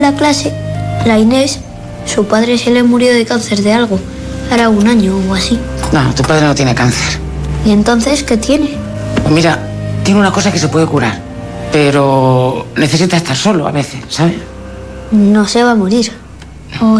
La clase, la Inés, su padre se le murió de cáncer de algo. Hará un año o así. No, tu padre no tiene cáncer. ¿Y entonces qué tiene? Pues mira, tiene una cosa que se puede curar, pero necesita estar solo a veces, ¿sabes? No se va a morir. ¿O